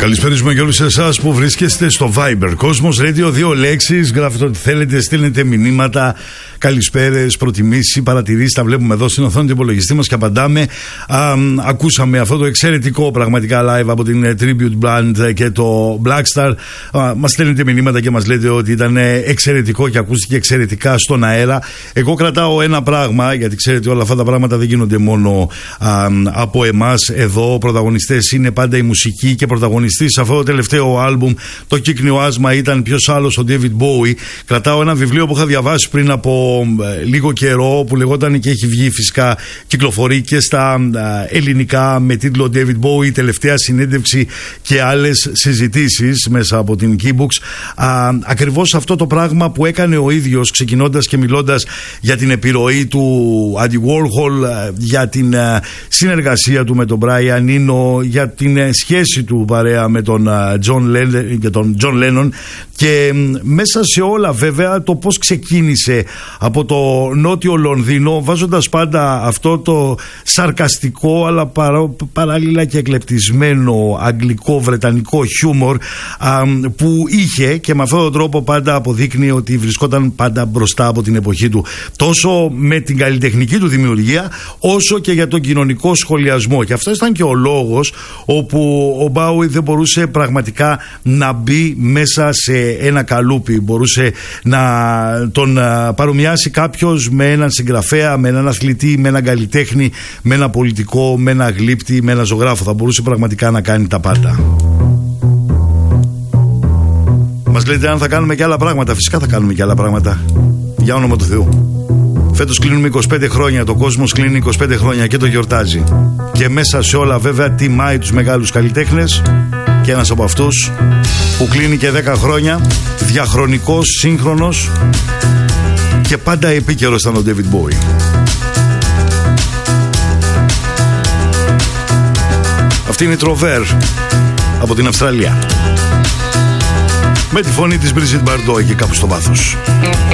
Καλησπέριζουμε και όλους εσάς που βρίσκεστε στο Viber. Κόσμος Radio, 2 λέξεις. Γράφετε ό,τι θέλετε, στείλετε μηνύματα, καλησπέρες, προτιμήσεις, παρατηρήσεις. Τα βλέπουμε εδώ στην οθόνη του υπολογιστή μας και απαντάμε. Ακούσαμε αυτό το εξαιρετικό πραγματικά live από την Tribute Band και το Blackstar. Μας στέλνετε μηνύματα και μας λέτε ότι ήταν εξαιρετικό και ακούστηκε εξαιρετικά στον αέρα. Εγώ κρατάω ένα πράγμα, γιατί ξέρετε όλα αυτά τα πράγματα δεν γίνονται μόνο από εμάς. Εδώ οι πρωταγωνιστές είναι πάντα η μουσική και πρωταγωνιστής σε αυτό το τελευταίο άλμπουμ, το κύκνιο άσμα, ήταν ποιος άλλος, ο David Bowie. Κρατάω ένα βιβλίο που είχα διαβάσει πριν από λίγο καιρό, που λεγόταν και έχει βγει φυσικά, κυκλοφορεί και στα ελληνικά με τίτλο David Bowie, τελευταία συνέντευξη και άλλες συζητήσεις, μέσα από την Keybooks. Ακριβώς αυτό το πράγμα που έκανε ο ίδιος, ξεκινώντας και μιλώντας για την επιρροή του Andy Warhol, για την συνεργασία του με τον Brian Eno, για την σχέση του παρέα με τον John Lennon, και μέσα σε όλα βέβαια το πως ξεκίνησε από το νότιο Λονδίνο, βάζοντας πάντα αυτό το σαρκαστικό αλλά παράλληλα και εκλεπτισμένο αγγλικό βρετανικό χιούμορ που είχε, και με αυτόν τον τρόπο πάντα αποδείκνει ότι βρισκόταν πάντα μπροστά από την εποχή του, τόσο με την καλλιτεχνική του δημιουργία όσο και για τον κοινωνικό σχολιασμό. Και αυτό ήταν και ο λόγος όπου ο Bowie δεν μπορούσε πραγματικά να μπει μέσα σε ένα καλούπι. Μπορούσε να τον παρομοιάσει κάποιος με έναν συγγραφέα, με έναν αθλητή, με έναν καλλιτέχνη, με έναν πολιτικό, με έναν γλύπτη, με έναν ζωγράφο. Θα μπορούσε πραγματικά να κάνει τα πάντα. Μας λέτε αν θα κάνουμε και άλλα πράγματα. Φυσικά θα κάνουμε και άλλα πράγματα, για όνομα του Θεού. Φέτος κλείνουμε 25 χρόνια, το κόσμος κλείνει 25 χρόνια και το γιορτάζει. Και μέσα σε όλα βέβαια τιμάει τους μεγάλους καλλιτέχνες, και ένας από αυτούς που κλείνει και 10 χρόνια, διαχρονικός, σύγχρονος και πάντα επίκαιρος, ήταν ο David Bowie. Αυτή είναι η Τροβέρ από την Αυστραλία, με τη φωνή της Brigitte Bardot εκεί κάπου στο βάθος.